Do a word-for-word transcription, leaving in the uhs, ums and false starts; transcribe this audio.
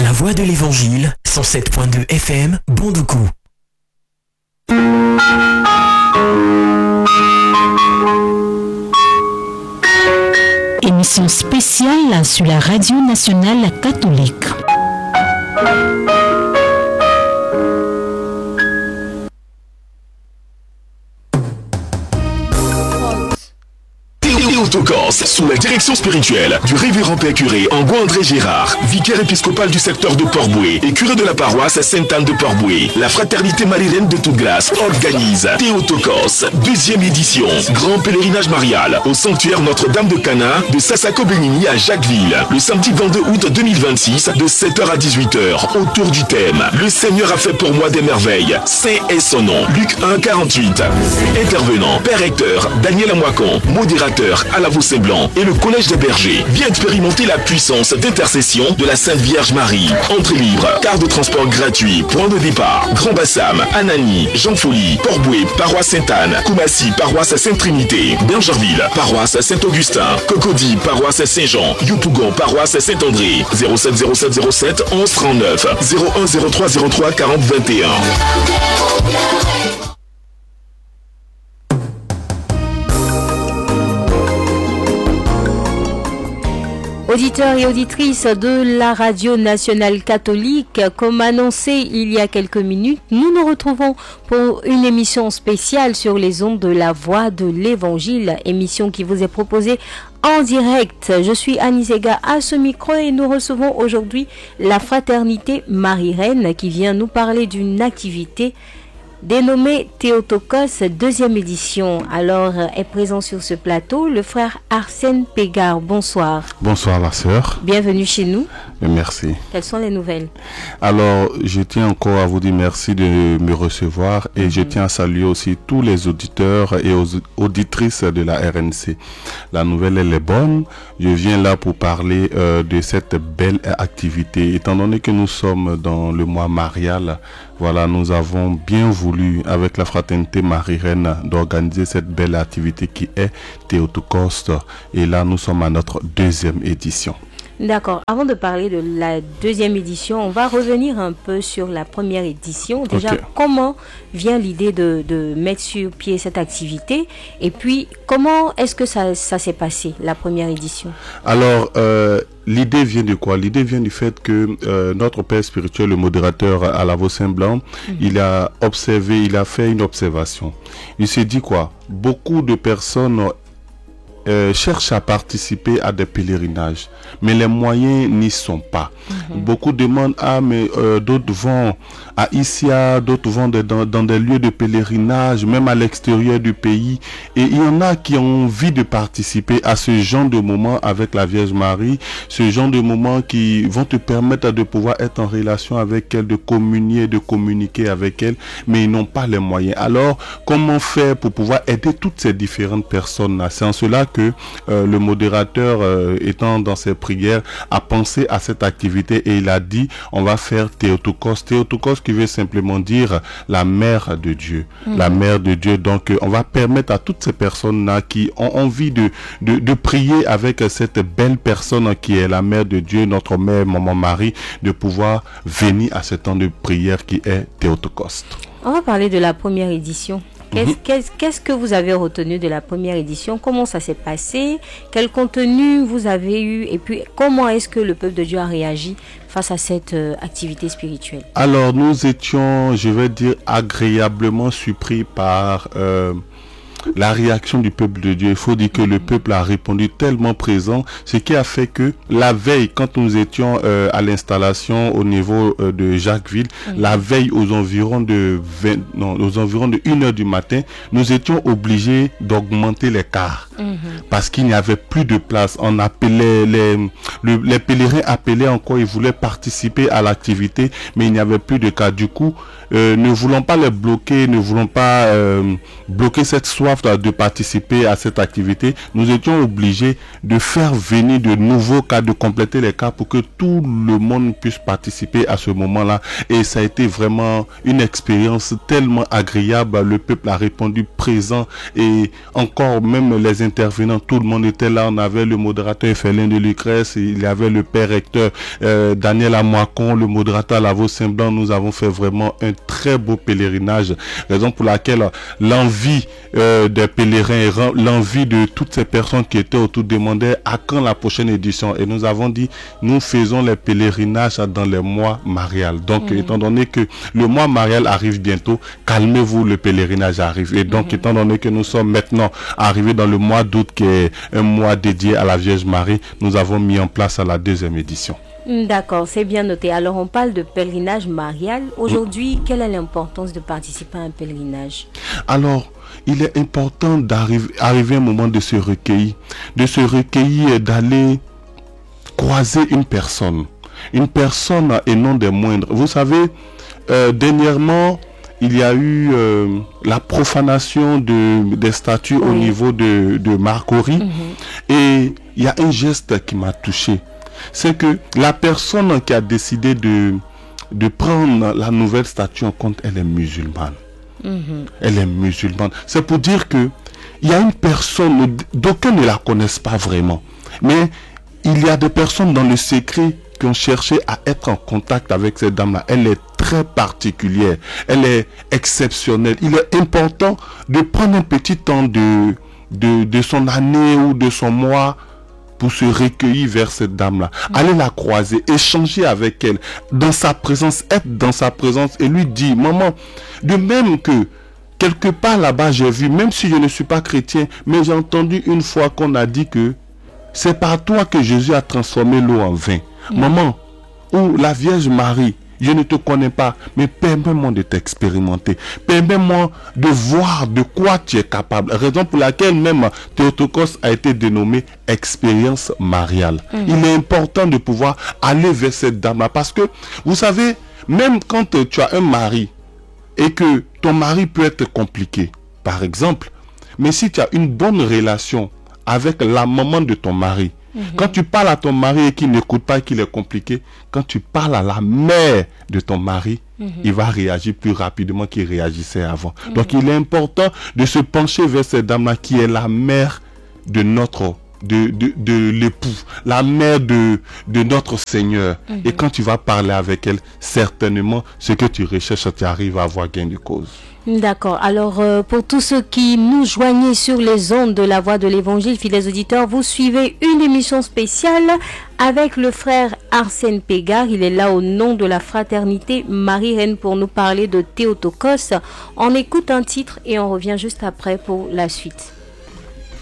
La Voix de l'Évangile, cent sept point deux F M, Bondougou. Émission spéciale sur la Radio nationale catholique. Théotokos, sous la direction spirituelle du révérend Père curé Ango André Gérard, vicaire épiscopal du secteur de Port-Boué et curé de la paroisse Sainte-Anne de Port-Boué, la fraternité Marie-Reine de Toute-Glace organise Théotokos, deuxième édition, grand pèlerinage marial au sanctuaire Notre-Dame de Cana de Sassako-Bénigny à Jacquesville, le samedi vingt-deux août deux mille vingt-six de sept heures à dix-huit heures, autour du thème « Le Seigneur a fait pour moi des merveilles, saint est son nom », Luc un, quarante-huit. Intervenant, Père recteur Daniel Amouakon, modérateur à la Vaux-Saint-Blanc et le Collège des Bergers. Viens expérimenter la puissance d'intercession de la Sainte Vierge Marie. Entrée libre, carte de transport gratuit, point de départ, Grand Bassam, Anani, Jean Folie, Port-Boué, paroisse Sainte-Anne, Koumassi, paroisse Sainte-Trinité, Bergerville, paroisse Saint-Augustin, Cocody, paroisse Saint-Jean, Yopougon, paroisse Saint-André, zéro sept zéro sept zéro sept onze trente-neuf, zéro un zéro trois zéro trois quarante vingt et un. Auditeurs et auditrices de la Radio nationale catholique, comme annoncé il y a quelques minutes, nous nous retrouvons pour une émission spéciale sur les ondes de la Voix de l'Évangile, émission qui vous est proposée en direct. Je suis Annie Zega à ce micro et nous recevons aujourd'hui la fraternité Marie-Reine qui vient nous parler d'une activité dénommé Théotokos, deuxième édition. Alors, est présent sur ce plateau le frère Arsène Pégard. Bonsoir. Bonsoir la sœur. Bienvenue chez nous. Merci. Quelles sont les nouvelles? Alors, je tiens encore à vous dire merci de me recevoir et mm-hmm. je tiens à saluer aussi tous les auditeurs et aux auditrices de la R N C. La nouvelle, elle est bonne. Je viens là pour parler euh, de cette belle activité. Étant donné que nous sommes dans le mois marial, voilà, nous avons bien voulu, avec la fraternité Marie-Reine, d'organiser cette belle activité qui est Théotokos. Et là, nous sommes à notre deuxième édition. D'accord. Avant de parler de la deuxième édition, on va revenir un peu sur la première édition. Déjà, okay. Comment vient l'idée de, de mettre sur pied cette activité? Et puis, comment est-ce que ça, ça s'est passé, la première édition? Alors, euh, l'idée vient de quoi? L'idée vient du fait que euh, notre père spirituel, le modérateur à la Vaux-Saint-Blanc, mm-hmm. il a observé, il a fait une observation. Il s'est dit quoi? Beaucoup de personnes Euh, cherchent à participer à des pèlerinages, mais les moyens n'y sont pas. Mm-hmm. Beaucoup demandent, ah, mais euh, d'autres vont à Issia, d'autres vont de, dans, dans des lieux de pèlerinage, même à l'extérieur du pays. Et il y en a qui ont envie de participer à ce genre de moment avec la Vierge Marie, ce genre de moments qui vont te permettre de pouvoir être en relation avec elle, de communier, de communiquer avec elle, mais ils n'ont pas les moyens. Alors, comment faire pour pouvoir aider toutes ces différentes personnes-là? C'est en cela que euh, le modérateur, euh, étant dans ses prières, a pensé à cette activité et il a dit, on va faire Théotokos. Théotokos qui veut simplement dire la mère de Dieu. Mmh. La mère de Dieu. Donc, euh, on va permettre à toutes ces personnes-là qui ont envie de, de, de prier avec cette belle personne qui est la mère de Dieu, notre mère, Maman Marie, de pouvoir venir à ce temps de prière qui est Théotokos. On va parler de la première édition. Qu'est-ce, mmh. qu'est-ce, qu'est-ce que vous avez retenu de la première édition? Comment ça s'est passé? Quel contenu vous avez eu? Et puis, comment est-ce que le peuple de Dieu a réagi face à cette euh, activité spirituelle? Alors, nous étions, je vais dire, agréablement surpris par euh, la réaction du peuple de Dieu. Il faut dire que le peuple a répondu tellement présent, ce qui a fait que la veille, quand nous étions euh, à l'installation au niveau euh, de Jacquesville, mmh. la veille aux environs de vingt, non, aux environs de une heure du matin, nous étions obligés d'augmenter les cars mmh. parce qu'il n'y avait plus de place. On appelait les, le, les pèlerins appelaient encore, ils voulaient participer à l'activité, mais il n'y avait plus de cars. Du coup, euh, ne voulons pas les bloquer, ne voulons pas euh, bloquer cette soirée soif de participer à cette activité, nous étions obligés de faire venir de nouveaux cas, de compléter les cas pour que tout le monde puisse participer à ce moment-là. Et ça a été vraiment une expérience tellement agréable. Le peuple a répondu présent et encore même les intervenants, tout le monde était là. On avait le modérateur Félin de Lucrèce, il y avait le père recteur euh, Daniel Amoakon, le modérateur Lavaux-Saint-Blanc. Nous avons fait vraiment un très beau pèlerinage, raison pour laquelle l'envie euh, des pèlerins et l'envie de toutes ces personnes qui étaient autour demandaient à quand la prochaine édition. Et nous avons dit, nous faisons les pèlerinages dans les mois marial. Donc, mmh. étant donné que le mois marial arrive bientôt, calmez-vous, le pèlerinage arrive. Et donc, mmh. étant donné que nous sommes maintenant arrivés dans le mois d'août, qui est un mois dédié à la Vierge Marie, nous avons mis en place à la deuxième édition. D'accord, c'est bien noté. Alors, on parle de pèlerinage marial. Aujourd'hui, mmh. quelle est l'importance de participer à un pèlerinage? Alors, il est important d'arriver arriver un moment de se recueillir, de se recueillir et d'aller croiser une personne. Une personne et non des moindres. Vous savez, euh, dernièrement, il y a eu euh, la profanation de, des statues oui. au niveau de, de Marcory. Mmh. Et il y a un geste qui m'a touché. C'est que la personne qui a décidé de, de prendre la nouvelle statue en compte, elle est musulmane. Mmh. Elle est musulmane. C'est pour dire que il y a une personne, d'aucuns ne la connaissent pas vraiment. Mais il y a des personnes dans le secret qui ont cherché à être en contact avec cette dame-là. Elle est très particulière. Elle est exceptionnelle. Il est important de prendre un petit temps de, de, de son année ou de son mois pour se recueillir vers cette dame-là. Mmh. Aller la croiser, échanger avec elle, dans sa présence, être dans sa présence et lui dire, maman, de même que quelque part là-bas j'ai vu, même si je ne suis pas chrétien, mais j'ai entendu une fois qu'on a dit que c'est par toi que Jésus a transformé l'eau en vin. Mmh. Maman, ou la Vierge Marie, je ne te connais pas, mais permets-moi de t'expérimenter. Permets-moi de voir de quoi tu es capable. Raison pour laquelle même Théotokos a été dénommé expérience mariale. Mmh. Il est important de pouvoir aller vers cette dame-là. Parce que, vous savez, même quand tu as un mari et que ton mari peut être compliqué, par exemple, mais si tu as une bonne relation avec la maman de ton mari, mmh. quand tu parles à ton mari et qu'il n'écoute pas, qu'il est compliqué, quand tu parles à la mère de ton mari, mmh. il va réagir plus rapidement qu'il réagissait avant. Mmh. Donc il est important de se pencher vers cette dame-là qui est la mère de notre de, de, de l'époux, la mère de, de notre Seigneur. Mmh. Et quand tu vas parler avec elle, certainement ce que tu recherches, tu arrives à avoir gain de cause. D'accord. Alors, euh, pour tous ceux qui nous joignent sur les ondes de la Voix de l'Évangile, fidèles auditeurs, vous suivez une émission spéciale avec le frère Arsène Pégard. Il est là au nom de la fraternité Marie-Reine pour nous parler de Théotokos. On écoute un titre et on revient juste après pour la suite.